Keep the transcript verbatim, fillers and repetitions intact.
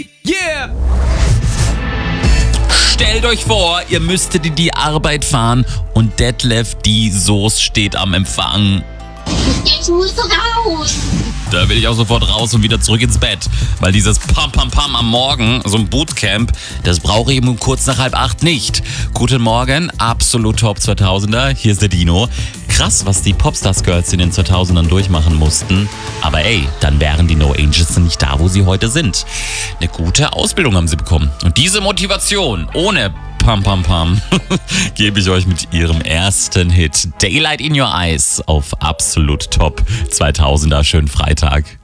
Ready? Yeah! Stellt euch vor, ihr müsstet in die Arbeit fahren und Detlef, die Soße steht am Empfang. Ich muss raus. Da will ich auch sofort raus und wieder zurück ins Bett. Weil dieses Pam Pam Pam am Morgen, so ein Bootcamp, das brauche ich um kurz nach halb acht nicht. Guten Morgen, absolut Top zweitausender, hier ist der Dino. Krass, was die Popstars-Girls in den zweitausendern durchmachen mussten. Aber ey, dann wären die No Angels nicht da, wo sie heute sind. Eine gute Ausbildung haben sie bekommen. Und diese Motivation ohne Pam Pam Pam gebe ich euch mit ihrem ersten Hit Daylight in Your Eyes auf absolut Top zweitausender. Schönen Freitag.